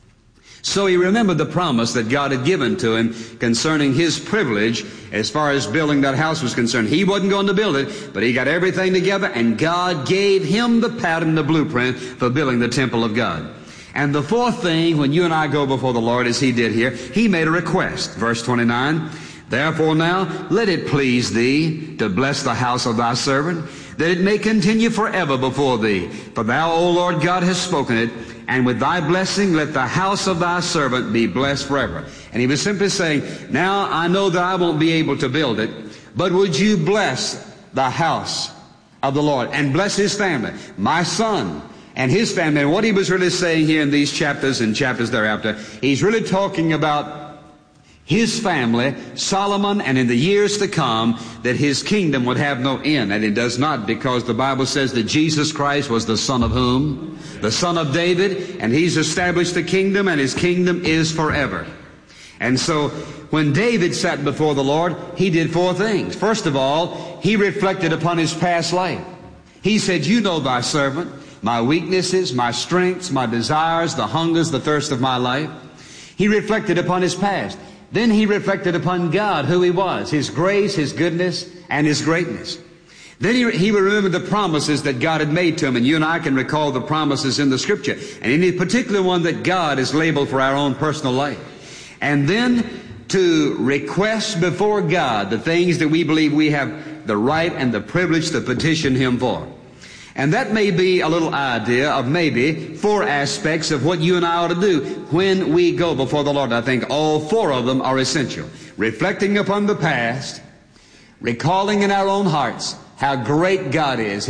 So he remembered the promise that God had given to him concerning his privilege as far as building that house was concerned. He wasn't going to build it, but he got everything together, and God gave him the pattern, the blueprint for building the temple of God. And the fourth thing, when you and I go before the Lord, as he did here, he made a request. Verse 29, therefore now let it please Thee to bless the house of Thy servant, that it may continue forever before Thee. For Thou, O Lord God, hast spoken it, and with Thy blessing let the house of Thy servant be blessed forever. And he was simply saying, now I know that I won't be able to build it, but would You bless the house of the Lord and bless his family, my son and his family. And what he was really saying here in these chapters and chapters thereafter, he's really talking about his family, Solomon, and in the years to come, that his kingdom would have no end. And it does not, because the Bible says that Jesus Christ was the son of whom? The son of David, and he's established a kingdom, and his kingdom is forever. And so, when David sat before the Lord, he did 4 things. First of all, he reflected upon his past life. He said, you know thy servant, my weaknesses, my strengths, my desires, the hungers, the thirst of my life. He reflected upon his past. Then he reflected upon God, who he was, his grace, his goodness, and his greatness. Then he remembered the promises that God had made to him, and you and I can recall the promises in the Scripture, and any particular one that God has labeled for our own personal life. And then to request before God the things that we believe we have the right and the privilege to petition Him for. And that may be a little idea of maybe 4 aspects of what you and I ought to do when we go before the Lord. I think all 4 of them are essential. Reflecting upon the past, recalling in our own hearts how great God is.